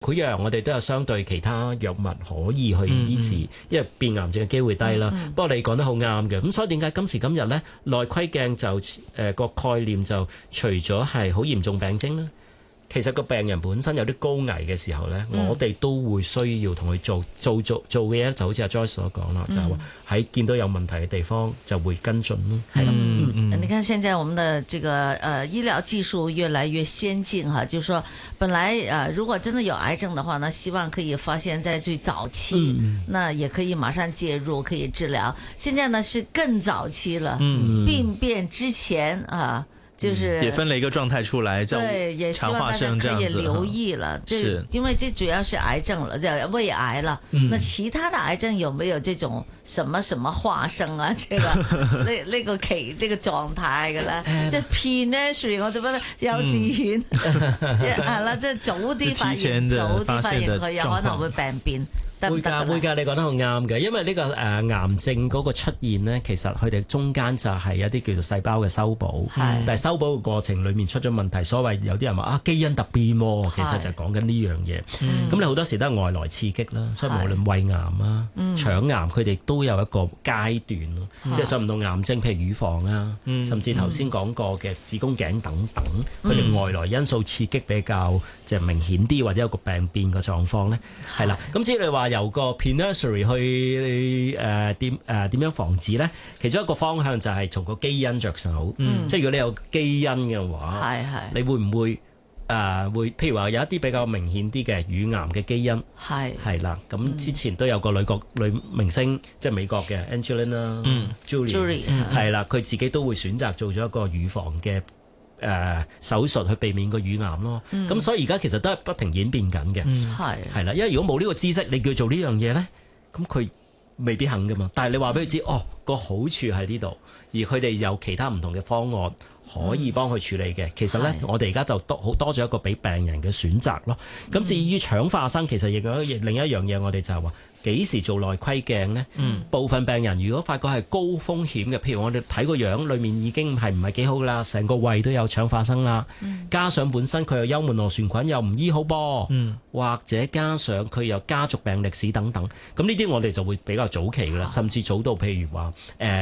潰瘍我哋都有相對其他藥物可以去醫治，因為變癌症嘅機會低啦。不過你講得好啱嘅，咁所以點解今時今日呢，內窺鏡就個概念就除咗係好嚴重病徵啦，其實個病人本身有啲高危嘅時候呢，我哋都會需要同佢做嘅嘢，就好似阿 Joyce 所講啦，就係話喺見到有問題嘅地方就會跟進咯，係啦。 你看現在我們的這個醫療技術越來越先進哈，就是說本來如果真的有癌症的話呢，希望可以發現在最早期，那也可以馬上介入，可以治療。現在呢是更早期了，病變之前啊。就是也分了一個狀態出來，叫強化生這樣子。 對，也希望大家可以留意了， 是因為這主要是癌症了，就胃癌了。那其他的癌症有沒有這種什麼什麼化生啊？這個呢個狀態嘅咧，即係 pre-nursery 我就覺得幼稚園係啦，即係早啲發現佢有可能會病變。 會㗎，你講得好啱嘅，因為呢個癌症嗰個出現呢，其實佢哋中間就係一啲叫做細胞嘅修補，但係修補嘅過程裡面出咗問題，所謂有啲人話基因突變喎，其實就係講緊呢樣嘢。咁你好多時都係外來刺激啦，所以無論胃癌啊、腸癌，佢哋都有一個階段咯，即係上唔到癌症，譬如乳房啊，甚至頭先講過嘅子宮頸等等，佢哋外來因素刺激比較即係明顯啲，或者有個病變嘅狀況呢，係啦。咁至於你話由個 pre-nursery 去點樣防止呢？其中一個方向就係從個基因着手，即係如果你有基因嘅話，你會唔會會譬如話有一啲比較明顯啲嘅乳癌嘅基因係啦。咁之前都有個女明星，即係美國嘅 Angelina Jolie 係啦，佢自己都會選擇做咗一個乳房嘅手術去避免個乳癌咯，咁所以而家其實都係不停演變緊嘅，係啦，因為如果冇呢個知識，你叫佢做呢樣嘢呢，咁佢未必肯噶嘛。但係你話俾佢知，個好處喺呢度，而佢哋有其他唔同嘅方案可以幫佢處理嘅。其實呢，我哋而家就好多咗一個俾病人嘅選擇咯。咁至於腸化生，其實亦有另一樣嘢，我哋就係話幾時做內窺鏡呢？部分病人如果發覺係高風險嘅，譬如我哋睇個樣裏面已經唔係幾好啦，成個胃都有腸化生啦，加上本身佢有幽門螺旋菌又唔醫好噃，或者加上佢有家族病歷史等等，咁呢啲我哋就會比較早期噶啦，甚至早到譬如話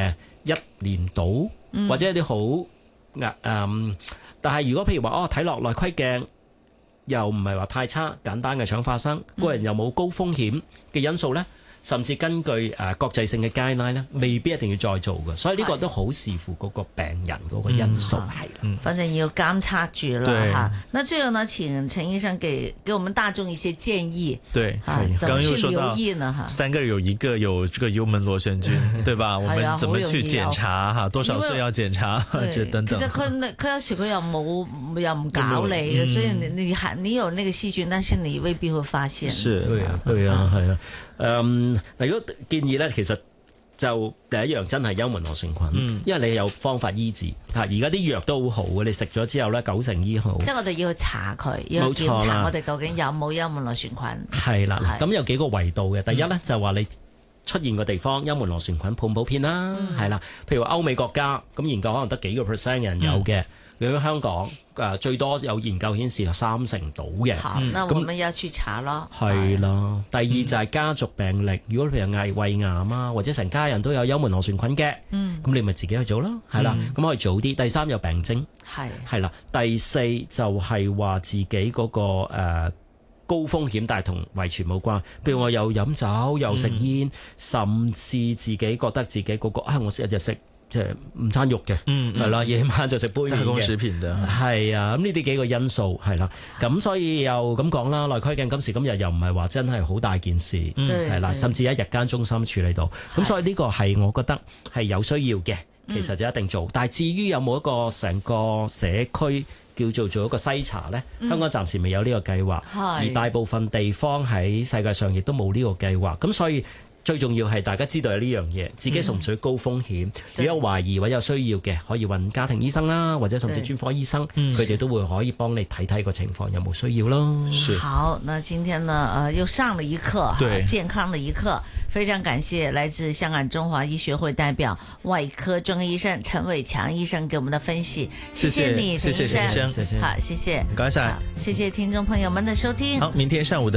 1年到，或者一啲好但係如果譬如話睇落內窺鏡又唔係話太差，簡單嘅腸化生，個人又冇高風險嘅因素呢，甚至根據國際性嘅 guideline 呢，未必一定要再做嘅，所以呢個都好視乎嗰個病人嗰個因素係。 反正要監察住啦哈。那最後呢，請陳醫生給我們大眾一些建議。 對， 怎麼去留意呢？哈 ，3個有一個有這個幽門螺旋菌，對吧？我們怎麼去檢查？哈，多少歲要檢查？這等等。 其實佢有時佢又唔搞你嘅，所以你有那個細菌，但是你未必會發現。 是， 對啊，係啊。如果建議咧，其實就第一樣真係幽門螺旋菌，因為你有方法醫治嚇。而家啲藥都好好嘅，你食咗之後咧，90%醫好。即係我哋要去查佢，要檢查我哋究竟有冇幽門螺旋菌。 係啦，咁有幾個維度嘅。第一咧就係話你出現個地方幽門螺旋菌普唔普遍啦，係啦。譬如話歐美國家咁研究可能得幾個%人有嘅。如果香港最多有研究顯示有30%到嘅， 咁我們要去查咯。 係啦，第二就係家族病歷，如果譬如胃癌啊，或者成家人都有幽門螺旋菌嘅，咁你咪自己去做咯，係啦，咁可以早啲。第三有病徵，係啦。第四就係話自己嗰個高風險，但係同遺傳冇關。譬如我又飲酒又食煙，甚至自己覺得自己嗰個我一日食即係午餐肉嘅，係啦，夜晚就食杯麵嘅，係啊，咁呢啲幾個因素係啦，咁所以又咁講啦，內窺鏡今時今日又唔係話真係好大件事，係啦，甚至喺日間中心處理到，咁所以呢個係我覺得係有需要嘅，其實就一定做。但係至於有冇一個成個社區叫做一個篩查呢？香港暫時未有呢個計劃，而大部分地方喺世界上亦都冇呢個計劃，咁所以最重要係大家知道有呢樣嘢，自己屬唔屬於高風險，如果有懷疑或者有需要嘅，可以揾家庭醫生啦，或者甚至專科醫生，佢哋都會可以幫你睇睇個情況有冇需要咯。 好，那今天呢又上了一課，健康的一課。 非常感謝來自香港中華醫學會代表外科專科醫生陳偉強醫生給我們的分析，謝謝你，陳醫生， 謝謝， 好，謝謝， 唔該晒， 謝謝聽眾朋友們的收聽， 好，明天上午的